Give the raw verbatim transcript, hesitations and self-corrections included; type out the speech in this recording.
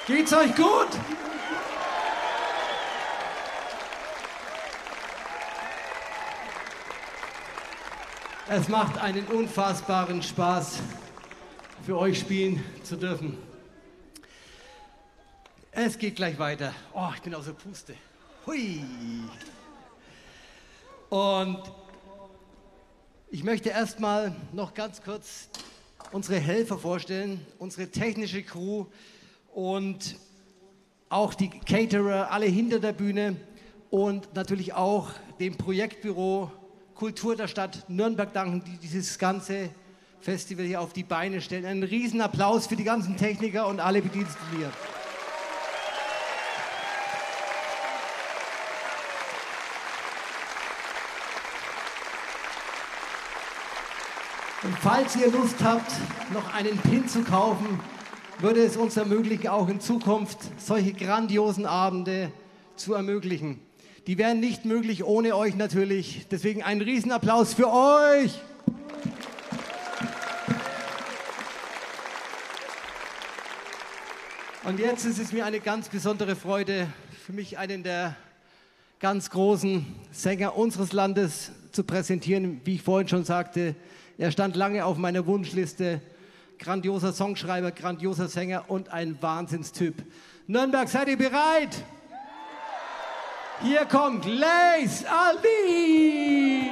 Geht's euch gut? Es macht einen unfassbaren Spaß, für euch spielen zu dürfen. Es geht gleich weiter. Oh, ich bin außer Puste. Hui. Und ich möchte erstmal noch ganz kurz unsere Helfer vorstellen, unsere technische Crew und auch die Caterer, alle hinter der Bühne und natürlich auch dem Projektbüro Kultur der Stadt Nürnberg danken, die dieses ganze Festival hier auf die Beine stellen. Einen riesen Applaus für die ganzen Techniker und alle Bediensteten hier. Und falls ihr Lust habt, noch einen Pin zu kaufen, würde es uns ermöglichen, auch in Zukunft solche grandiosen Abende zu ermöglichen. Die wären nicht möglich ohne euch natürlich. Deswegen einen Riesenapplaus für euch. Und jetzt ist es mir eine ganz besondere Freude, für mich einen der ganz großen Sänger unseres Landes zu präsentieren. Wie ich vorhin schon sagte, er stand lange auf meiner Wunschliste. Grandioser Songschreiber, grandioser Sänger und ein Wahnsinnstyp. Nürnberg, seid ihr bereit? Hier kommt Lace Ali!